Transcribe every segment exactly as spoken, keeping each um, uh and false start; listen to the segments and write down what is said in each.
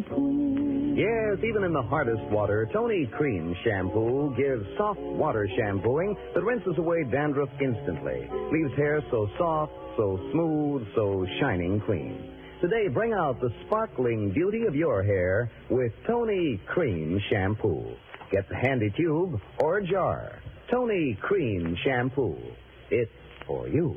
shampoo. Yes, even in the hardest water, Tony Cream Shampoo gives soft water shampooing that rinses away dandruff instantly. Leaves hair so soft, so smooth, so shining clean. Today, bring out the sparkling beauty of your hair with Tony Cream Shampoo. Get the handy tube or jar. Tony Cream Shampoo. It's for you.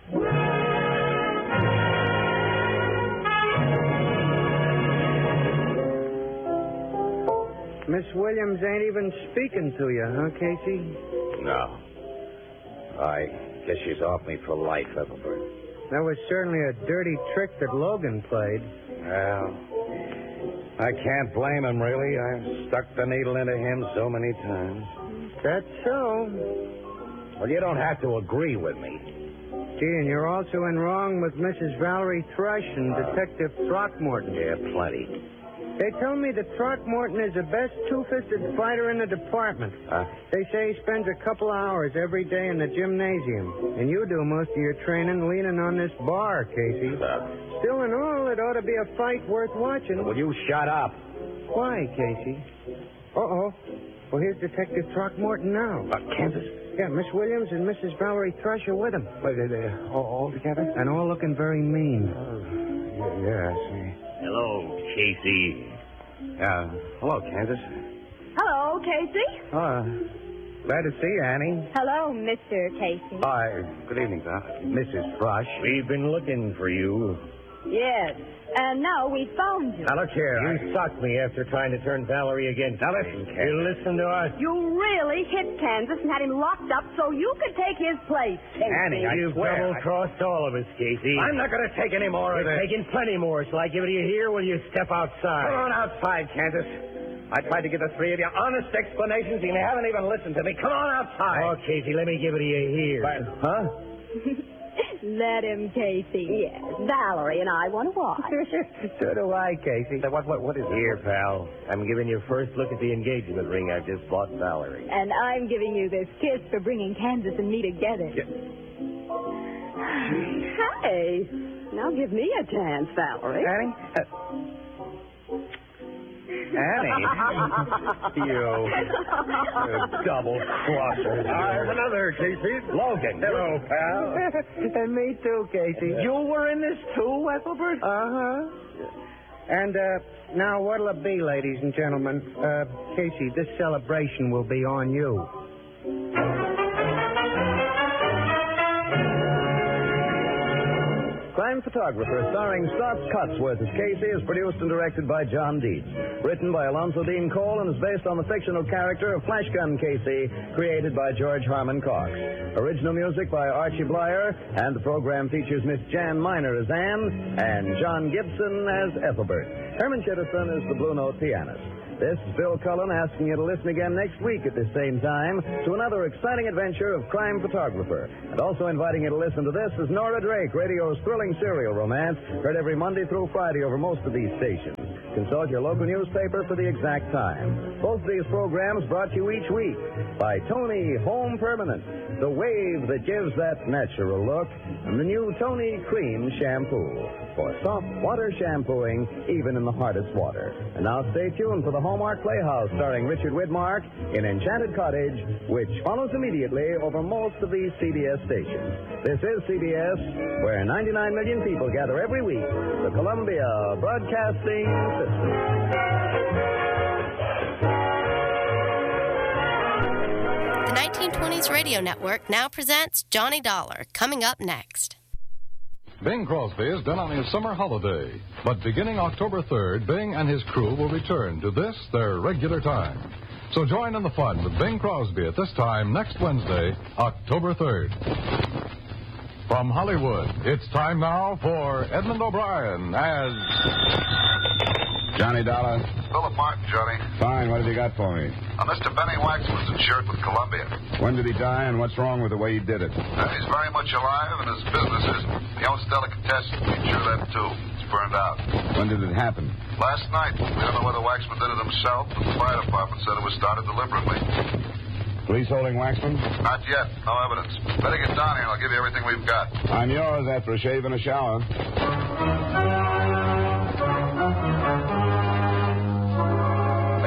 Miss Williams ain't even speaking to you, huh, Casey? No. I guess she's off me for life, Ethelbert. That was certainly a dirty trick that Logan played. Well, I can't blame him, really. I've stuck the needle into him so many times. That's so. Well, you don't have to agree with me. Gee, and you're also in wrong with Missus Valerie Thrush and uh, Detective Throckmorton. Yeah, plenty. They tell me that Throckmorton is the best two-fisted fighter in the department. Huh? They say he spends a couple hours every day in the gymnasium. And you do most of your training leaning on this bar, Casey. Uh, Still in all, it ought to be a fight worth watching. Will you shut up? Why, Casey? Uh-oh. Well, here's Detective Throckmorton now. Uh, Kansas? Yeah, Miss Williams and Missus Valerie Thrush are with him. Wait, they, they, all, all together? And all looking very mean. Uh, yeah, yeah, I see. Hello, Casey. Uh, hello, Kansas. Hello, Casey. Oh, uh, glad to see you, Annie. Hello, Mister Casey. Hi. Good evening, Doc. Missus Thrush. We've been looking for you. Yes. And now we found you. Now, look here. You sucked me after trying to turn Valerie against Now, me. listen, You Kansas. listen to us. You really hit Kansas and had him locked up so you could take his place, Casey. Annie, I You've swear. double-crossed all of us, Casey. I'm not going to take any more of You're this. taking plenty more. Shall I give it to you here or will you step outside? Come on outside, Kansas. I tried to give the three of you honest explanations, and you haven't even listened to me. Come on outside. Oh, Casey, let me give it to you here. But, huh? Let him, Casey. Yes. Valerie and I want to watch. So do I, Casey. What, what, what is it? Here, pal. I'm giving you first look at the engagement ring I've just bought Valerie. And I'm giving you this kiss for bringing Kansas and me together. Yeah. Hey, now give me a chance, Valerie. Annie? Uh, Annie? you uh, double crosser. There's another, Casey. Logan. Hello, pal. And me too, Casey. You were in this too, Ethelbert? Uh-huh. And, uh, now what'll it be, ladies and gentlemen? Uh, Casey, this celebration will be on you. Crime Photographer, starring Scott Cotsworth as Casey, is produced and directed by John Dietz. Written by Alonzo Dean Cole and is based on the fictional character of Flash Gun Casey, created by George Harmon Cox. Original music by Archie Blyer, and the program features Miss Jan Miner as Anne and John Gibson as Ethelbert. Herman Chittison is the Blue Note pianist. This is Bill Cullen asking you to listen again next week at the same time to another exciting adventure of Crime Photographer. And also inviting you to listen to this is Nora Drake, radio's thrilling serial romance, heard every Monday through Friday over most of these stations. Consult your local newspaper for the exact time. Both of these programs brought to you each week by Tony Home Permanent, the wave that gives that natural look, and the new Tony Cream Shampoo for soft water shampooing, even in the hardest water. And now stay tuned for the Hallmark Playhouse, starring Richard Widmark in Enchanted Cottage, which follows immediately over most of these C B S stations. This is C B S, where ninety-nine million people gather every week, the Columbia Broadcasting System. The nineteen twenties Radio Network now presents Johnny Dollar, coming up next. Bing Crosby is done on his summer holiday. But beginning October third, Bing and his crew will return to this, their regular time. So join in the fun with Bing Crosby at this time next Wednesday, October third. From Hollywood, it's time now for Edmund O'Brien as... Johnny Dollar. Philip Martin, Johnny. Fine, what have you got for me? Uh, Mister Benny Waxman's insured with Columbia. When did he die and what's wrong with the way he did it? Uh, he's very much alive and his business isn't. He owns Delicatessen. We insure that too. It's burned out. When did it happen? Last night. We don't know whether Waxman did it himself, but the fire department said it was started deliberately. Police holding Waxman? Not yet. No evidence. Better get down here and I'll give you everything we've got. I'm yours after a shave and a shower.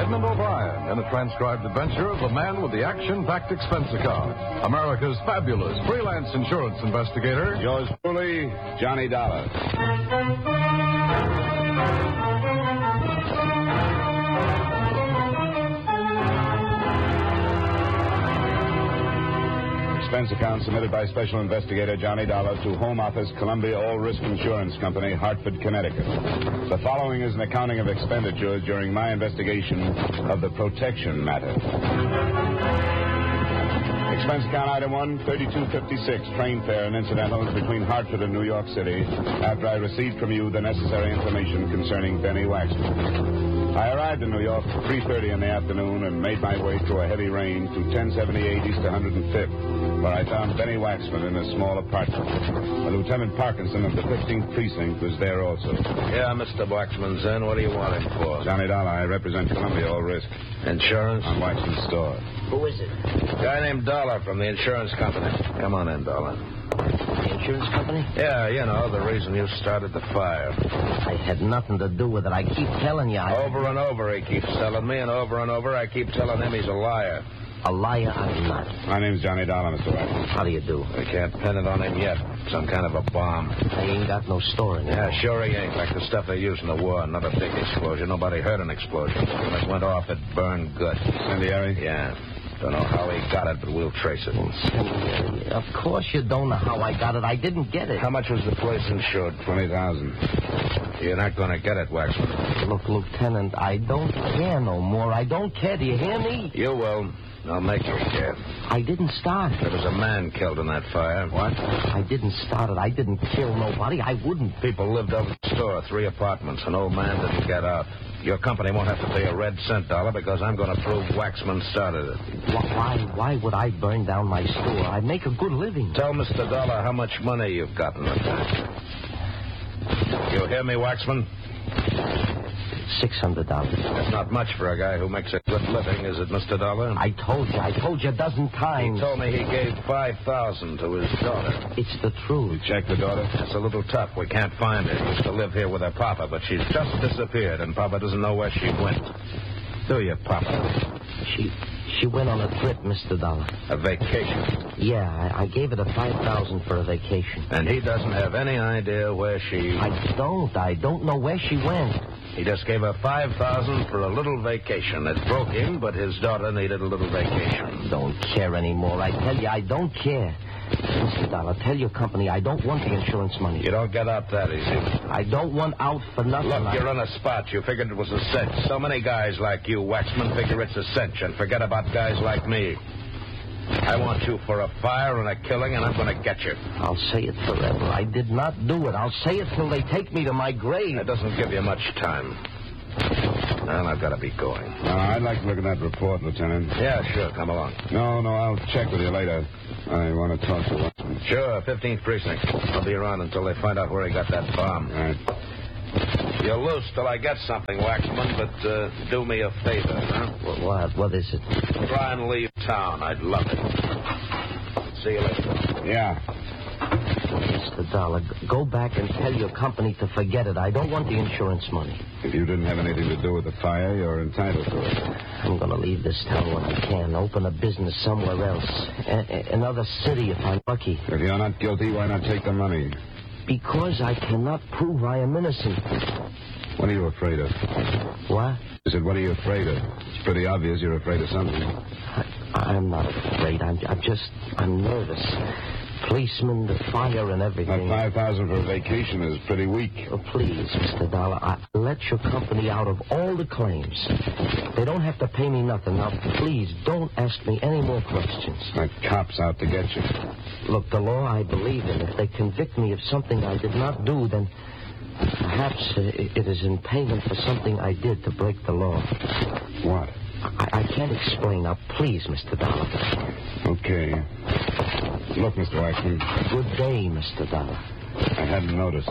Edmund O'Brien in a transcribed adventure of the man with the action-packed expense account. America's fabulous freelance insurance investigator. Yours truly, Johnny Dollar. Expense account submitted by Special Investigator Johnny Dollar to Home Office, Columbia All Risk Insurance Company, Hartford, Connecticut. The following is an accounting of expenditures during my investigation of the protection matter. Expense account item one, thirty-two fifty-six, train fare and incidentals between Hartford and New York City, after I received from you the necessary information concerning Benny Waxman. I arrived in New York at three thirty in the afternoon and made my way through a heavy rain to ten seventy-eight East one hundred fifth, where I found Benny Waxman in a small apartment. A Lieutenant Parkinson of the fifteenth Precinct was there also. Yeah, Mister Waxman's in. What do you want him for? Johnny Dollar, I represent Columbia All Risk. Insurance? On Waxman's store. Who is it? A guy named Dollar from the insurance company. Come on in, Dollar. The insurance company? Yeah, you know, the reason you started the fire. I had nothing to do with it. I keep telling you. I... Over and over he keeps telling me, and over and over I keep telling him he's a liar. A liar? I'm not. My name's Johnny Dollar, Mister Waxman. How do you do? I can't pin it on him yet. Some kind of a bomb. I ain't got no store in it. Yeah, sure he ain't. Like the stuff they use in the war. Not a big explosion. Nobody heard an explosion. When it went off, it burned good. Incendiary? Yeah. Don't know how he got it, but we'll trace it. Incendiary? Of course you don't know how I got it. I didn't get it. How much was the place insured? Twenty thousand. You're not going to get it, Waxman. Look, Lieutenant, I don't care no more. I don't care. Do you hear me? You will. I'll make you care. I didn't start. There was a man killed in that fire. What? I didn't start it. I didn't kill nobody. I wouldn't. People lived over the store, three apartments. An old man didn't get out. Your company won't have to pay a red cent, Dollar, because I'm going to prove Waxman started it. Why, why would I burn down my store? I make a good living. Tell Mister Dollar how much money you've got in the bank. You hear me, Waxman? Six hundred dollars. That's not much for a guy who makes a good living, is it, Mister Dollar? I told you. I told you a dozen times. He told me he gave five thousand to his daughter. It's the truth. You checked the daughter? It's a little tough. We can't find her. She used to live here with her papa, but she's just disappeared, and Papa doesn't know where she went. Do you, Papa? She she went on a trip, Mister Dollar. A vacation? Yeah, I, I gave her the five thousand for a vacation. And he doesn't have any idea where she... I don't. I don't know where she went. He just gave her five thousand for a little vacation. It broke him, but his daughter needed a little vacation. Don't care anymore. I tell you, I don't care. Mister Dollar, tell your company I don't want the insurance money. You don't get out that easy. I don't want out for nothing. Look, I... you're on a spot. You figured it was a cinch. So many guys like you, Waxman, figure it's a cinch and forget about guys like me. I want you for a fire and a killing, and I'm going to get you. I'll say it forever. I did not do it. I'll say it till they take me to my grave. It doesn't give you much time. And I've got to be going. Uh, I'd like to look at that report, Lieutenant. Yeah, sure. Come along. No, no, I'll check with you later. I want to talk to Watson. Sure, fifteenth Precinct. I'll be around until they find out where he got that bomb. All right. You're loose till I get something, Waxman, but uh, do me a favor, huh? What, what? What is it? Try and leave town. I'd love it. See you later. Yeah. Mister Dollar, go back and tell your company to forget it. I don't want the insurance money. If you didn't have anything to do with the fire, you're entitled to it. I'm going to leave this town when I can. Open a business somewhere else. A- another city if I'm lucky. If you're not guilty, why not take the money? Because I cannot prove I am innocent. What are you afraid of? What? I said, what are you afraid of? It's pretty obvious you're afraid of something. I, I'm not afraid. I'm, I'm just, I'm nervous. Policemen, the fire, and everything. That five thousand for a vacation is pretty weak. Oh, please, Mister Dollar, I let your company out of all the claims. They don't have to pay me nothing. Now, please, don't ask me any more questions. That cop's out to get you. Look, the law I believe in. If they convict me of something I did not do, then perhaps uh, it is in payment for something I did to break the law. What? I, I can't explain. Now, please, Mister Dollar. Okay. Look, Mister Waxman. Good day, Mister Dollar. I hadn't noticed.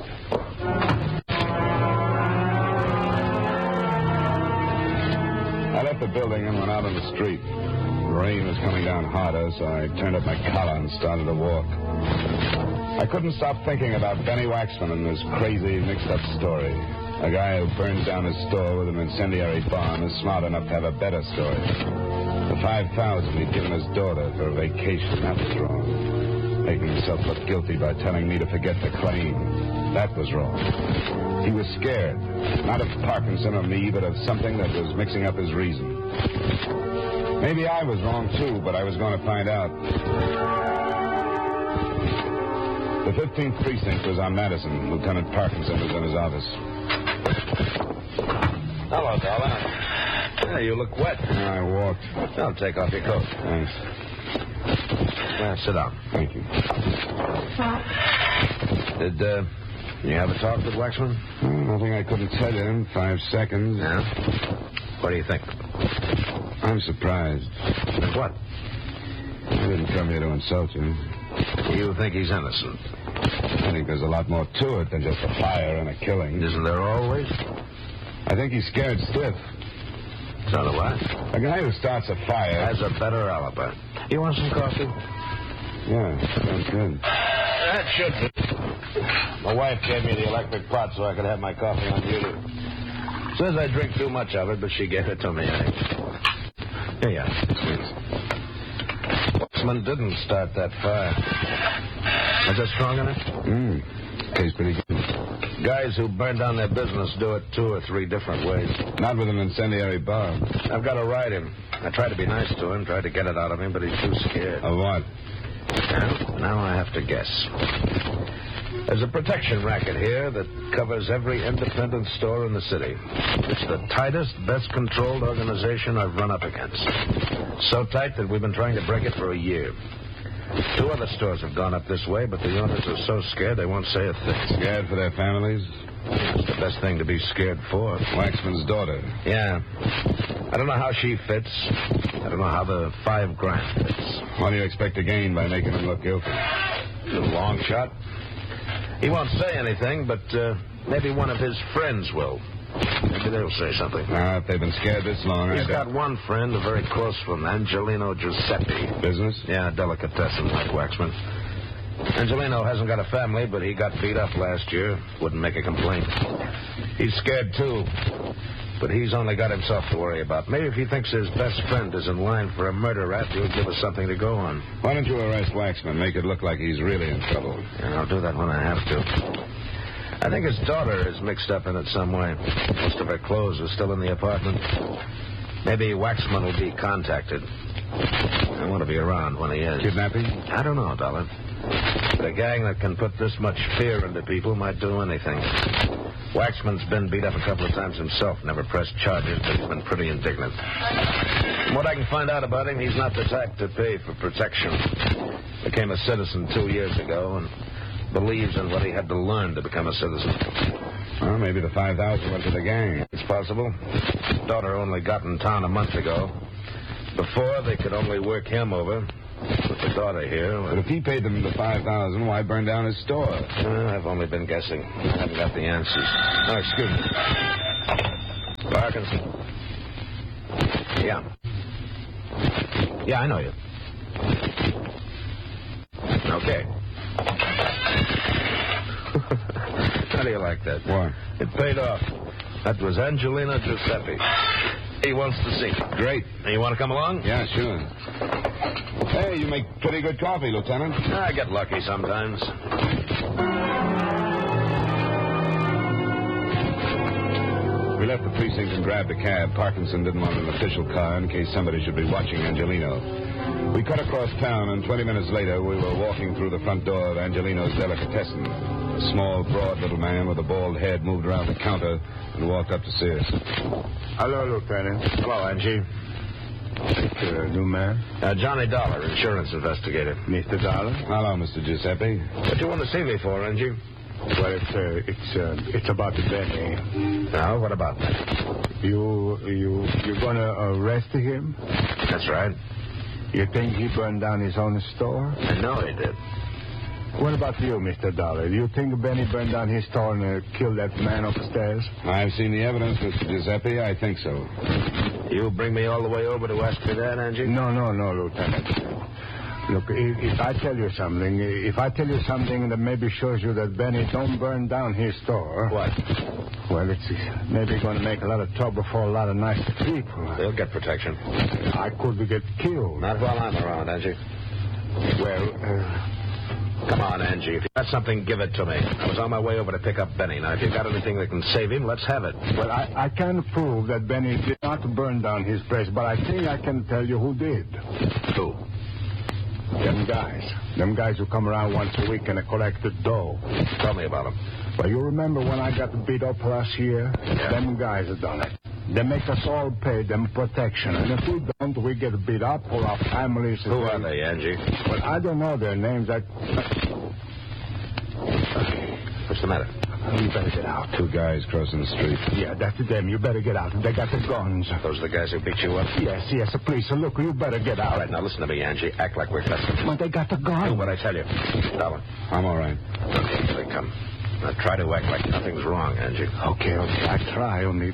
I left the building and went out on the street. The rain was coming down harder, so I turned up my collar and started to walk. I couldn't stop thinking about Benny Waxman and this crazy, mixed-up story. A guy who burned down his store with an incendiary bomb is smart enough to have a better story. The five thousand he'd given his daughter for a vacation, that was wrong. Making himself look guilty by telling me to forget the claim, that was wrong. He was scared, not of Parkinson or me, but of something that was mixing up his reason. Maybe I was wrong, too, but I was going to find out. The fifteenth precinct was on Madison. Lieutenant Parkinson was in his office. Hello, darling. Yeah, you look wet. I walked. Now take off your coat. Thanks. Yeah, sit down. Thank you. Did uh, you have a talk with Waxman? Oh, nothing I couldn't tell you in five seconds. Yeah? What do you think? I'm surprised. What? I didn't come here to insult you. You think he's innocent? I think there's a lot more to it than just a fire and a killing. Isn't there always? I think he's scared stiff. So do I. A guy who starts a fire has a better alibi. You want some coffee? Yeah, sounds good. That should be. My wife gave me the electric pot so I could have my coffee on duty. Says I drink too much of it, but she gave it to me. I... Here you are. Waxman didn't start that fire. Was that strong enough? Hmm. Tastes pretty good. Guys who burn down their business do it two or three different ways. Not with an incendiary bomb. I've got to ride him. I tried to be nice to him, tried to get it out of him, but he's too scared. Of what? Now, now I have to guess. There's a protection racket here that covers every independent store in the city. It's the tightest, best-controlled organization I've run up against. So tight that we've been trying to break it for a year. Two other stores have gone up this way, but the owners are so scared they won't say a thing. Scared for their families? That's the best thing to be scared for. Waxman's daughter. Yeah. I don't know how she fits. I don't know how the five grand fits. What do you expect to gain by making him look guilty? A long shot. He won't say anything, but uh, maybe one of his friends will. Maybe they'll say something. Ah, if they've been scared this long, He's I got don't... one friend, a very close one, Angelino Giuseppe. Business? Yeah, delicatessen like Waxman. Angelino hasn't got a family, but he got beat up last year. Wouldn't make a complaint. He's scared, too. But he's only got himself to worry about. Maybe if he thinks his best friend is in line for a murder rap, he'll give us something to go on. Why don't you arrest Waxman? Make it look like he's really in trouble. And I'll do that when I have to. I think his daughter is mixed up in it some way. Most of her clothes are still in the apartment. Maybe Waxman will be contacted. I want to be around when he is. Kidnapping? I don't know, darling. But a gang that can put this much fear into people might do anything. Waxman's been beat up a couple of times himself, never pressed charges, but he's been pretty indignant. From what I can find out about him, he's not the type to pay for protection. Became a citizen two years ago and believes in what he had to learn to become a citizen. Well, maybe the five thousand went to the gang. It's possible. Daughter only got in town a month ago. Before, they could only work him over. With the daughter here. But if he paid them the five thousand, why burn down his store? Uh, I've only been guessing. I haven't got the answers. Oh, excuse me. Parkinson. Yeah. Yeah, I know you. Okay. How do you like that? What? It paid off. That was Angelino Giuseppe. He wants to see you. Great. You want to come along? Yeah, sure. Hey, you make pretty good coffee, Lieutenant. I get lucky sometimes. We left the precinct and grabbed a cab. Parkinson didn't want an official car in case somebody should be watching Angelino. We cut across town, and twenty minutes later, we were walking through the front door of Angelino's delicatessen. A small, broad little man with a bald head moved around the counter and walked up to see us. Hello, Lieutenant. Hello, Angie. Mister New man? Uh, Johnny Dollar, insurance investigator. Mister Dollar? Hello, Mister Giuseppe. What do you want to see me for, Angie? Well, it's uh, it's uh, it's about the Benny. Now, what about that? You you you're gonna arrest him? That's right. You think he burned down his own store? I know he did. What about you, Mister Dollar? Do you think Benny burned down his store and uh, killed that man upstairs? I've seen the evidence, Mister Giuseppe. I think so. You bring me all the way over to ask me that, Angie? No, no, no, Lieutenant. Look, if, if I tell you something, if I tell you something that maybe shows you that Benny don't burn down his store... What? Well, it's maybe going to make a lot of trouble for a lot of nice people. They'll get protection. I could get killed. Not while I'm around, Angie. Well, uh... Come on, Angie. If you got something, give it to me. I was on my way over to pick up Benny. Now, if you got anything that can save him, let's have it. Well, I, I can't prove that Benny did not burn down his place, but I think I can tell you who did. Who? Them guys. Them guys who come around once a week and collect the dough. Tell me about them. Well, you remember when I got beat up last year? Yeah. Them guys have done it. They make us all pay them protection. And if we don't, we get beat up or our families... Who are they, Angie? Well, I don't know their names. I... What's the matter? You better get out. Two guys crossing the street. Yeah, that's them. You better get out. They got the guns. Those are the guys who beat you up? Yes, yes, the police. So look, you better get out. All right, now listen to me, Angie. Act like we're customers. But they got the guns. Do what I tell you. Dollar. I'm all right. Okay, here they come. Now try to act like nothing's wrong, Angie. Okay, okay. I try, only...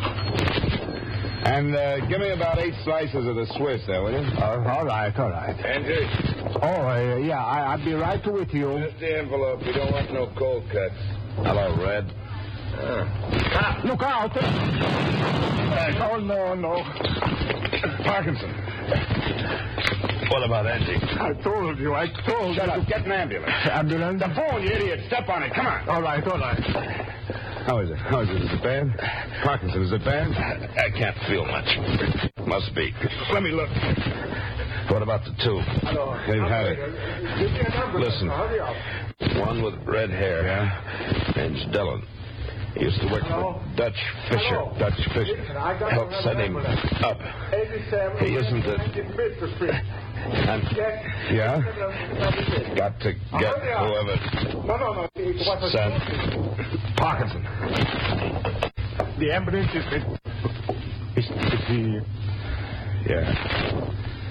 And uh, give me about eight slices of the Swiss there, will you? Uh, all right, all right. Angie, Oh, uh, yeah, I, I'll be right with you. here's the envelope. We don't want no cold cuts. Hello, Red. Ah. Look out! Oh, no, no. Parkinson. What about Angie? I told you, I told Shut you. up. Get an ambulance. Ambulance? The phone, you idiot. Step on it. Come on. All right, all right. How is it? How is it? Is it bad? Parkinson, is it bad? I can't feel much. Must be. Let me look. What about the two? They've had it. Listen. One with red hair. Yeah? Name's Dillon. He used to work for Dutch Fisher. Hello. Dutch Fisher. Helped set him up. He isn't a... I'm... Yeah? Got to get whoever sent Parkinson. The ambulance is... Is, is he... Yeah.